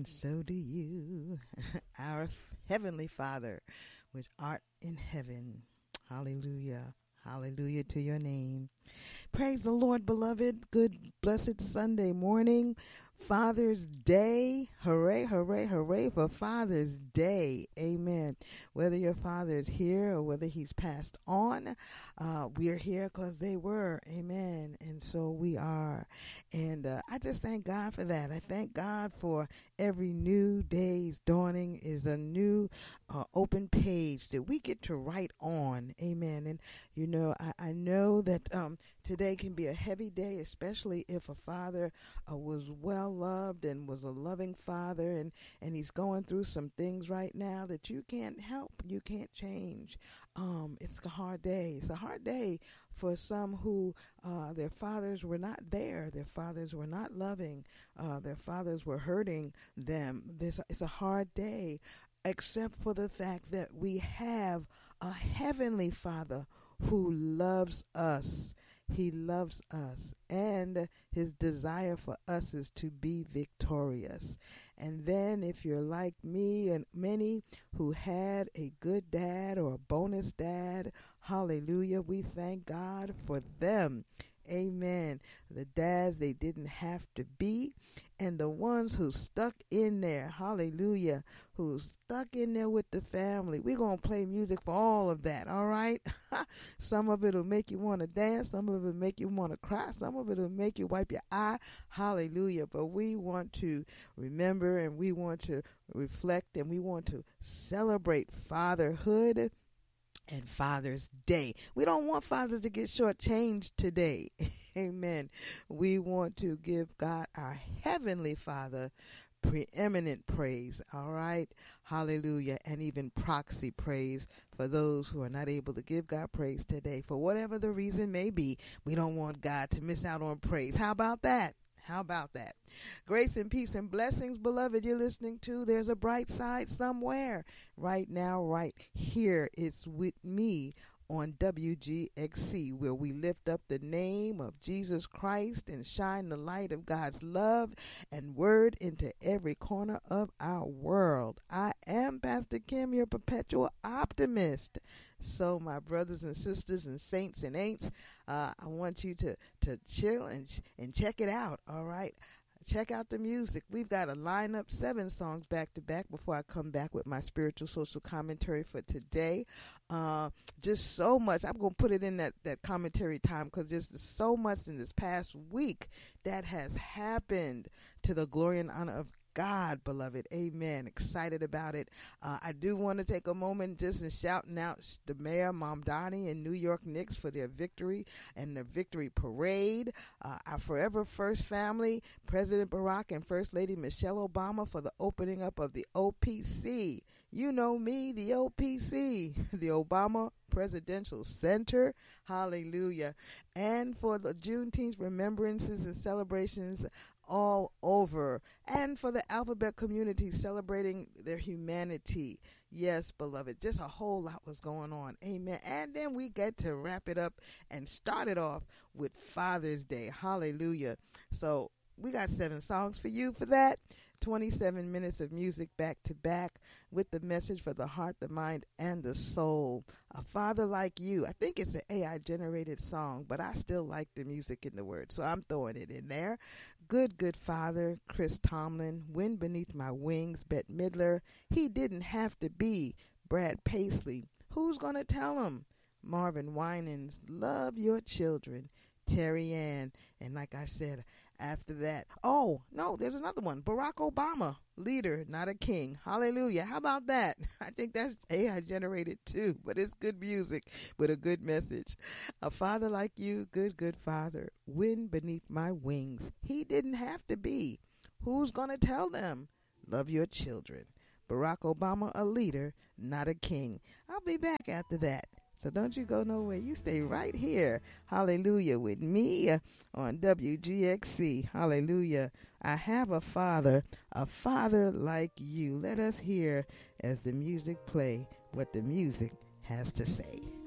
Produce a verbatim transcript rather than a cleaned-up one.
and so do you. Our Heavenly Father, which art in heaven. Hallelujah. Hallelujah to your name. Praise the Lord, beloved. Good, blessed Sunday morning. Father's Day. Hooray, hooray, hooray for Father's Day. Amen. Whether your father is here or whether he's passed on, uh, we are here because they were. Amen. And so we are. And uh, I just thank God for that. I thank God for every new day's dawning is a new uh, open page that we get to write on. Amen. And, you know, I, I know that um, today can be a heavy day, especially if a father uh, was well loved and was a loving father, and, and he's going through some things right now that you can't help, you can't change. Um, it's a hard day. It's a hard day for some who uh, their fathers were not there. Their fathers were not loving. Uh, their fathers were hurting them. This, it's a hard day, except for the fact that we have a heavenly Father who loves us. He loves us, and his desire for us is to be victorious. And then if you're like me and many who had a good dad or a bonus dad, hallelujah, we thank God for them. Amen. The dads they didn't have to be, and the ones who stuck in there, hallelujah, who stuck in there with the family. We're going to play music for all of that, all right? Some of it will make you want to dance. Some of it will make you want to cry. Some of it will make you wipe your eye. Hallelujah. But we want to remember, and we want to reflect, and we want to celebrate fatherhood and Father's Day. We don't want fathers to get shortchanged today. Amen. We want to give God, our Heavenly Father, preeminent praise. All right. Hallelujah. And even proxy praise for those who are not able to give God praise today. For whatever the reason may be, we don't want God to miss out on praise. How about that? How about that? Grace and peace and blessings, beloved, you're listening to There's a Bright Side Somewhere. Right now, right here, it's with me on W G X C, where we lift up the name of Jesus Christ and shine the light of God's love and word into every corner of our world. I am Pastor Kim, your perpetual optimist. So, my brothers and sisters and saints and ain'ts, uh, I want you to, to chill and, and check it out, all right? Check out the music. We've got a lineup, seven songs back to back before I come back with my spiritual social commentary for today. Uh, just so much. I'm going to put it in that, that commentary time because there's so much in this past week that has happened to the glory and honor of God, beloved. Amen. Excited about it. Uh, I do want to take a moment just in shouting out the mayor, Mamdani, and New York Knicks for their victory and their victory parade. Uh, our forever first family, President Barack and First Lady Michelle Obama, for the opening up of the O P C. You know me, the O P C, the Obama Presidential Center. Hallelujah. And for the Juneteenth remembrances and celebrations all over, and for the alphabet community celebrating their humanity. Yes, beloved, just a whole lot was going on. Amen. And then we get to wrap it up and start it off with Father's Day. Hallelujah. So we got seven songs for you for that. twenty-seven minutes of music back to back with the message for the heart, the mind, and the soul. A Father Like You. I think it's an A I generated song, but I still like the music in the words, so I'm throwing it in there. Good, Good Father, Chris Tomlin. Wind Beneath My Wings, Bette Midler. He Didn't Have to Be, Brad Paisley. Who's Gonna Tell Him? Marvin Winans. Love Your Children, Terry Ann. And like I said, after that, oh, no, there's another one. Barack Obama, leader, not a king. Hallelujah. How about that? I think that's A I generated too, but it's good music with a good message. A Father Like You, Good, Good Father. Wind Beneath My Wings. He Didn't Have to Be. Who's going to tell them? Love Your Children. Barack Obama, a leader, not a king. I'll be back after that. So don't you go nowhere. You stay right here. Hallelujah. With me uh, on W G X C. Hallelujah. I have a father, a father like you. Let us hear as the music play what the music has to say.